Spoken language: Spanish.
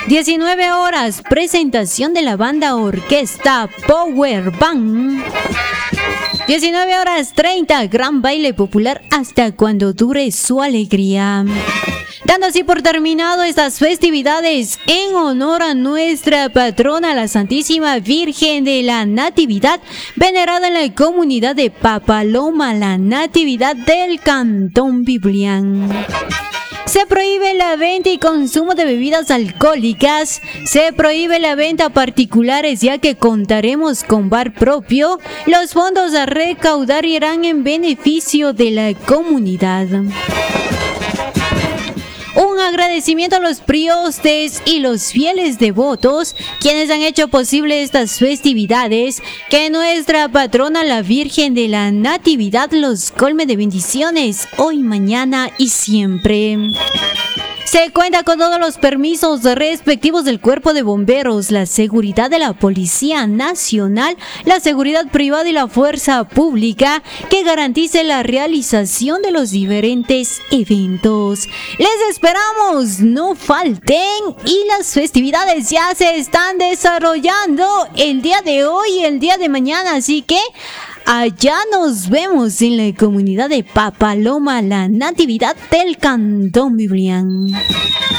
19 horas, presentación de la banda orquesta Power Band. 19 horas 30, gran baile popular hasta cuando dure su alegría. Dando así por terminado estas festividades en honor a nuestra patrona, la Santísima Virgen de la Natividad, venerada en la comunidad de Papaloma, la Natividad del Cantón Biblián. Se prohíbe la venta y consumo de bebidas alcohólicas. Se prohíbe la venta a particulares, ya que contaremos con bar propio. Los fondos a recaudar irán en beneficio de la comunidad. Un agradecimiento a los priostes y los fieles devotos, quienes han hecho posible estas festividades. Que nuestra patrona, la Virgen de la Natividad, los colme de bendiciones hoy, mañana y siempre. Se cuenta con todos los permisos respectivos del Cuerpo de Bomberos, la seguridad de la Policía Nacional, la seguridad privada y la fuerza pública, que garantice la realización de los diferentes eventos. Les esperamos, no falten, y las festividades ya se están desarrollando el día de hoy y el día de mañana, así que allá nos vemos en la comunidad de Papaloma, la Natividad del Cantón Biblián.